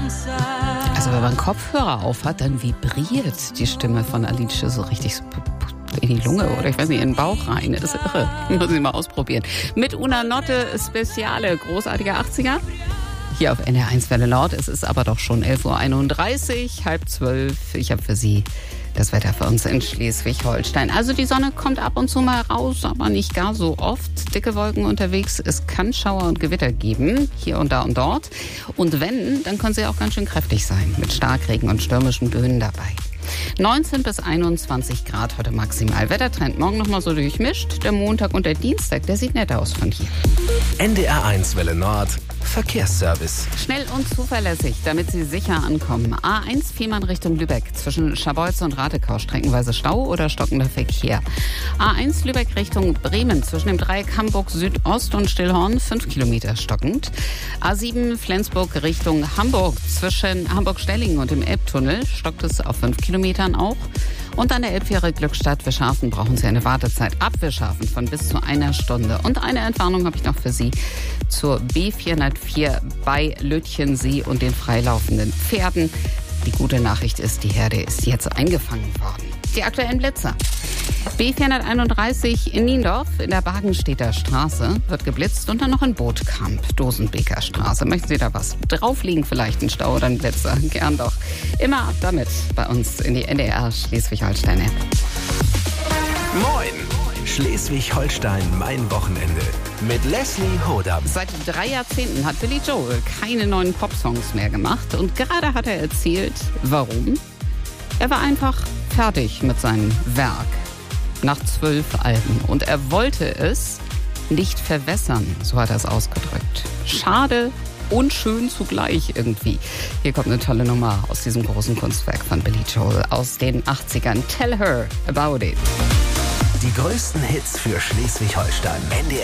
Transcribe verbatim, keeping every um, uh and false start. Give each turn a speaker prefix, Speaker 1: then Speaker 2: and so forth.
Speaker 1: Also wenn man Kopfhörer auf hat, dann vibriert die Stimme von Alicia so richtig so in die Lunge oder ich weiß nicht, in den Bauch rein. Das ist irre. Muss ich mal ausprobieren. Mit Una Notte Speziale, großartiger achtziger. Hier auf N D R eins Welle Nord. Es ist aber doch schon elf Uhr einunddreißig, halb zwölf. Ich habe für Sie das Wetter für uns in Schleswig-Holstein. Also die Sonne kommt ab und zu mal raus, aber nicht gar so oft. Dicke Wolken unterwegs. Es kann Schauer und Gewitter geben, hier und da und dort. Und wenn, dann können sie auch ganz schön kräftig sein, mit Starkregen und stürmischen Böen dabei. neunzehn bis einundzwanzig Grad heute maximal. Wettertrend morgen nochmal so durchmischt. Der Montag und der Dienstag, der sieht nett aus von hier.
Speaker 2: N D R eins Welle Nord. Verkehrsservice.
Speaker 1: Schnell und zuverlässig, damit Sie sicher ankommen. A eins Fehmarn Richtung Lübeck. Zwischen Scharbeutz und Ratekau streckenweise Stau oder stockender Verkehr. A eins Lübeck Richtung Bremen. Zwischen dem Dreieck Hamburg Südost und Stillhorn fünf Kilometer stockend. A sieben Flensburg Richtung Hamburg. Zwischen Hamburg-Stellingen und dem Elbtunnel stockt es auf fünf Kilometern auch. Und an der Elbfähre Glückstadt-Wischhafen brauchen Sie eine Wartezeit ab Wischhafen von bis zu einer Stunde. Und eine Entwarnung habe ich noch für Sie zur B vierhundertvier bei Lütchensee und den freilaufenden Pferden. Die gute Nachricht ist, die Herde ist jetzt eingefangen worden. Die aktuellen Blitzer. B vierhunderteinunddreißig in Niendorf in der Wagenstädter Straße wird geblitzt und dann noch in Bootkamp, Dosenbeker Straße. Möchten Sie da was drauflegen, vielleicht ein Stau oder ein Blitzer? Gern doch. Immer ab damit bei uns in die N D R Schleswig-Holstein-App.
Speaker 2: Moin! Schleswig-Holstein, mein Wochenende. Mit Leslie Hodam.
Speaker 1: Seit drei Jahrzehnten hat Billy Joel keine neuen Popsongs mehr gemacht. Und gerade hat er erzählt, warum. Er war einfach fertig mit seinem Werk. Nach zwölf Alben. Und er wollte es nicht verwässern, so hat er es ausgedrückt. Schade und schön zugleich irgendwie. Hier kommt eine tolle Nummer aus diesem großen Kunstwerk von Billy Joel aus den achtzigern. Tell Her About It.
Speaker 2: Die größten Hits für Schleswig-Holstein. N D R